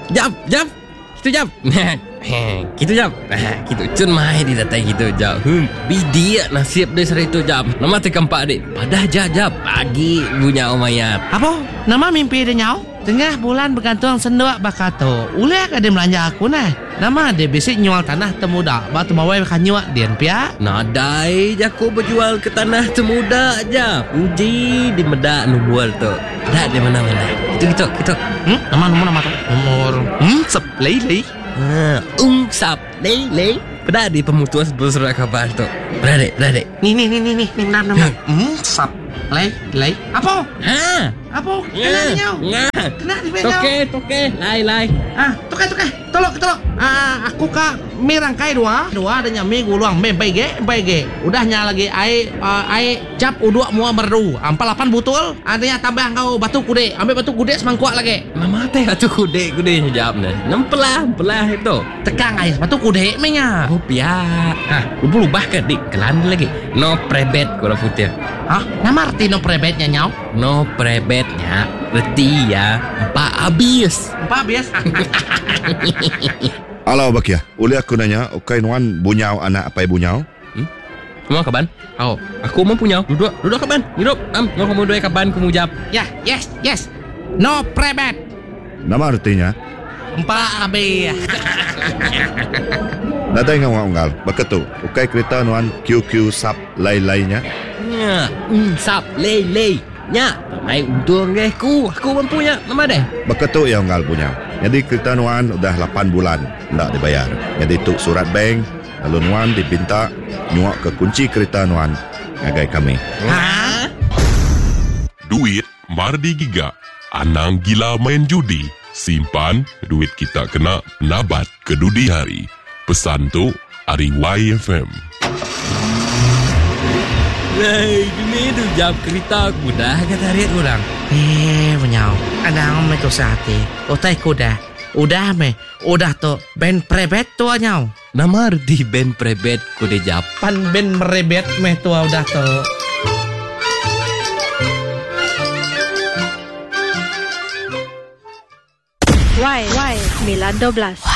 Jap. Kita jap. Kita jap. Kita cun mai di datai kita jap. Bidia nasib dia sari tu jap. Nama tekan pak adik. Padah jap. Pagi punya umayat. Apa? Nama mimpi dia nyau? Tengah bulan bergantung sendok bakato. Ulek ada melanja aku nah. Nama dia bisik nyual tanah temuda. Batu mawai kan nyuak dian pia. Nadai jaku berjual ke tanah temuda aja. Uji di medak nubual tu. Dah di mana-mana. Kita. Nama tu. Nomor. Sep lei. Sap lei. Pada di pemutus bersurat khabar tu. Beradik. Ni. Nama. Sap lei. Apa? Apa? Kena nyau. Kena di nyau. Toke. Lai. Toke. Tolok. Aku ka mirangkai dua ada nyami guluang baige. Udahnya lagi ai cap udua mua berdu. Ampal 8 butul. Adanya tambah kau batu kude. Ambil batu kude semangkuak lagi. Mama teh batu kude jawab nah. Nempelah itu. Tekang ais batu kude menya. Rupiah. Lubah ke dik kelan lagi. No prebet kalau putih. Nama arti no prebetnya nyau? No prebetnya berarti ya empat habis. Alau bakia, uli aku nanya, okay nuan bunyau anak apa bunyau? Semua kaban? Aku mau punya. Duduk kaban. Hidup. Ngau kamu dua kaban kamu jawab. Ya, yes. No prebet. Nama artinya? Empat habis. Nadai ngau-ngal, baketu. Okay kereta nuan QQ sap lai-lainya? Ya, sap lai. Nya, mai untung aku mempunya nama deh. Beketuk yang ngal punya. Jadi kereta nuan udah 8 bulan tak dibayar. Jadi tuk surat bank, lalu nuan dipinta nyuak ke kunci kereta nuan ngagai kami. Duit mardi giga. Anang gila main judi. Simpan duit kita kena nabat kedudi hari. Pesan tu Ari YFM. Ini tu jawab kereta kuda ke tarik orang. Menyau. Ada orang itu sehati. Otai kuda. Udah tu ben prebet tu nyau. Nama arti ben prebet kuda jawab. Pan ben merebet meh tu udah tu. Y 912.